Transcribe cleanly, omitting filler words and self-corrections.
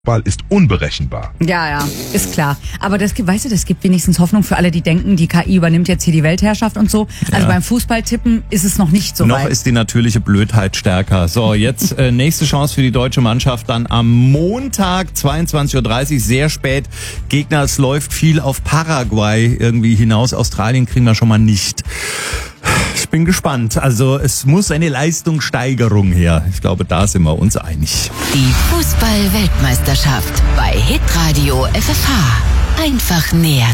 Fußball ist unberechenbar. Ja, ist klar. Aber das gibt wenigstens Hoffnung für alle, die denken, die KI übernimmt jetzt hier die Weltherrschaft und so. Also beim Fußballtippen ist es noch nicht so weit. Noch ist die natürliche Blödheit stärker. So, jetzt nächste Chance für die deutsche Mannschaft dann am Montag 22:30 Uhr, sehr spät. Gegner, es läuft viel auf Paraguay irgendwie hinaus. Australien kriegen wir schon mal nicht. Ich bin gespannt. Also es muss eine Leistungssteigerung her. Ich glaube, da sind wir uns einig. Die Fußball-Weltmeisterschaft bei Hitradio FFH. Einfach näher